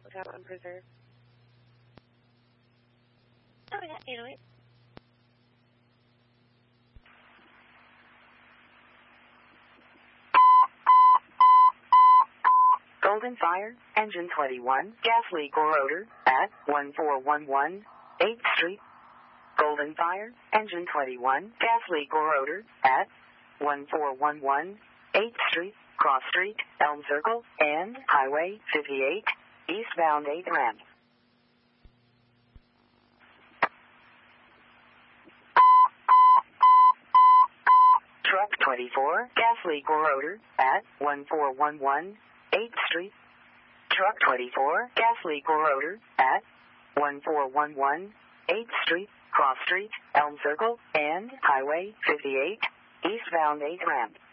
without on Preserve. Oh, yeah, 808. Golden Fire, engine 21, gas leak or odor at 1411 8th Street. Golden Fire, engine 21, gas leak or odor at 1411 8th Street, Cross Street, Elm Circle, and Highway 58, eastbound 8th ramp. Truck 24, gas leak or odor at 1411 8th Street. Truck 24, gas leak or odor at 1411 8th Street, Cross Street, Elm Circle, and Highway 58, eastbound 8th ramp.